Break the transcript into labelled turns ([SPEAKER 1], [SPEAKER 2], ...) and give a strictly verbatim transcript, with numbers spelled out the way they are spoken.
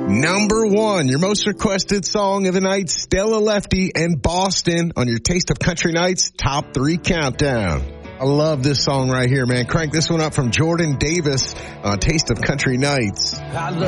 [SPEAKER 1] Number one, your most requested song of the night, Stella Lefty and Boston on your Taste of Country Nights Top three Countdown. I love this song right here, man. Crank this one up from Jordan Davis on Taste of Country Nights.